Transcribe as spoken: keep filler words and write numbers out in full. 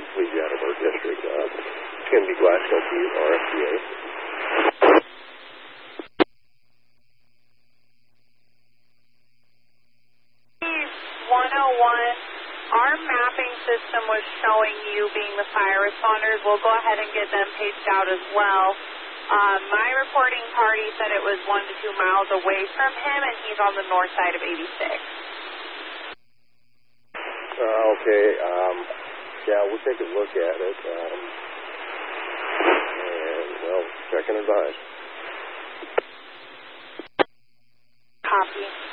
leave you out of our district. Uh, it's going to be Glasgow Butte, R F P A. one oh one, our mapping system was showing you being the fire responders. We'll go ahead and get them paged out as well. Uh, my reporting party said it was one to two miles away from him, and he's on the north side of eighty-six. Uh, okay, um, yeah, we'll take a look at it. Um, and, well, check and advise. Copy.